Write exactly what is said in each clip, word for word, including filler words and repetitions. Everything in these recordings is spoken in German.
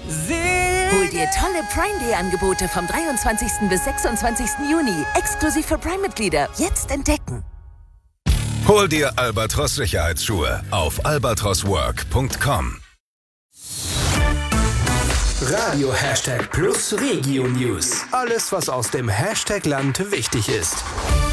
Hol dir tolle Prime Day Angebote vom dreiundzwanzigsten bis sechsundzwanzigsten Juni. Exklusiv für Prime-Mitglieder. Jetzt entdecken. Hol dir Albatros Sicherheitsschuhe auf albatros work punkt com. Radio Hashtag Plus Regio News. Alles, was aus dem Hashtag-Land wichtig ist.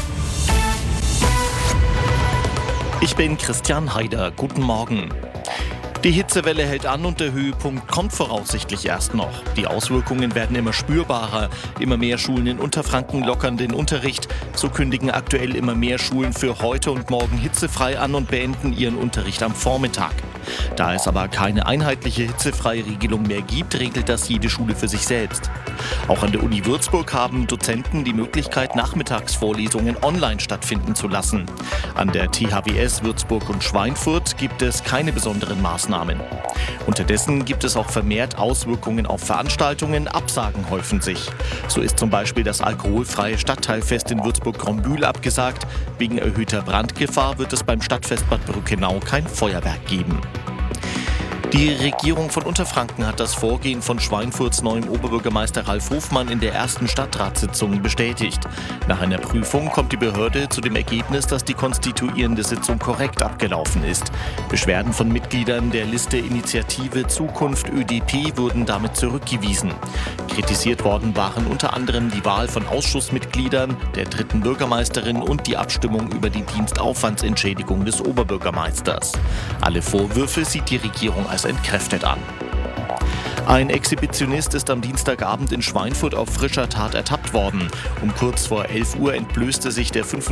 Ich bin Christian Haider. Guten Morgen. Die Hitzewelle hält an und der Höhepunkt kommt voraussichtlich erst noch. Die Auswirkungen werden immer spürbarer. Immer mehr Schulen in Unterfranken lockern den Unterricht. So kündigen aktuell immer mehr Schulen für heute und morgen hitzefrei an und beenden ihren Unterricht am Vormittag. Da es aber keine einheitliche Hitzefrei-Regelung mehr gibt, regelt das jede Schule für sich selbst. Auch an der Uni Würzburg haben Dozenten die Möglichkeit, Nachmittagsvorlesungen online stattfinden zu lassen. An der T H W S Würzburg und Schweinfurt gibt es keine besonderen Maßnahmen. Unterdessen gibt es auch vermehrt Auswirkungen auf Veranstaltungen, Absagen häufen sich. So ist zum Beispiel das alkoholfreie Stadtteilfest in Würzburg-Grombühl abgesagt. Wegen erhöhter Brandgefahr wird es beim Stadtfest Bad Brückenau kein Feuerwerk geben. Die Regierung von Unterfranken hat das Vorgehen von Schweinfurts neuem Oberbürgermeister Ralf Hofmann in der ersten Stadtratssitzung bestätigt. Nach einer Prüfung kommt die Behörde zu dem Ergebnis, dass die konstituierende Sitzung korrekt abgelaufen ist. Beschwerden von Mitgliedern der Liste Initiative Zukunft Ö D P wurden damit zurückgewiesen. Kritisiert worden waren unter anderem die Wahl von Ausschussmitgliedern, der dritten Bürgermeisterin und die Abstimmung über die Dienstaufwandsentschädigung des Oberbürgermeisters. Alle Vorwürfe sieht die Regierung als entkräftet an. Ein Exhibitionist ist am Dienstagabend in Schweinfurt auf frischer Tat ertappt worden. Um kurz vor elf Uhr entblößte sich der